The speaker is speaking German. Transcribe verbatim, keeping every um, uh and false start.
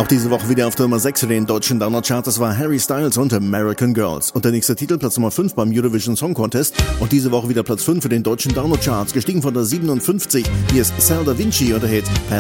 Auch diese Woche wieder auf der Nummer sechs für den deutschen Download-Chart. Das war Harry Styles und American Girls. Und der nächste Titel, Platz Nummer fünf beim Eurovision Song Contest. Und diese Woche wieder Platz fünf für den deutschen Download-Charts. Gestiegen von der siebenundfünfzig. Hier ist Sal Da Vinci und der Hit